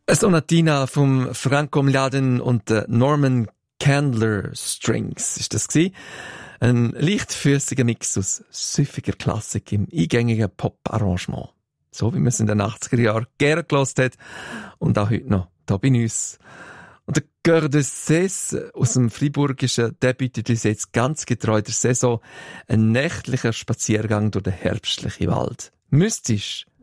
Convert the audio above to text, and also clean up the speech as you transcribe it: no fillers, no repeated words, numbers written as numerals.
Eine Sonatina vom Franco Mladen und der Norman Candler Strings ist das gewesen. Ein leichtfüßiger Mix aus süffiger Klassik im eingängigen Pop-Arrangement. So wie man es in den 80er Jahren gerne gehört hat und auch heute noch da bei uns. Und der Cœur de Cés aus dem Friburgischen, der bietet uns jetzt ganz getreu der Saison einen nächtlichen Spaziergang durch den herbstlichen Wald. Mystisch,